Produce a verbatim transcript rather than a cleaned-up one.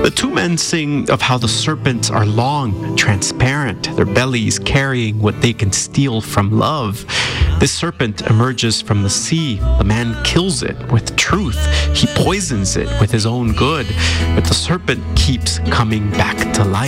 The two men sing of how the serpents are long, transparent, their bellies carrying what they can steal from love. This serpent emerges from the sea. The man kills it with truth. He poisons it with his own good. But the serpent keeps coming back to life.